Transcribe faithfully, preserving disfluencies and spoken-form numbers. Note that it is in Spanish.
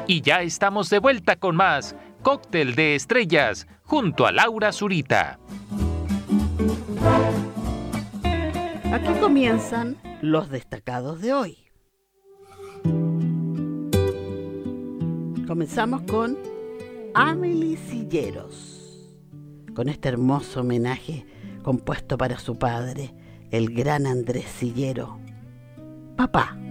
Y ya estamos de vuelta con más Cóctel de Estrellas junto a Laura Zurita. Aquí comienzan los destacados de hoy. Comenzamos con Amelie Silleros, con este hermoso homenaje compuesto para su padre, el gran Andrés Sillero. Papá.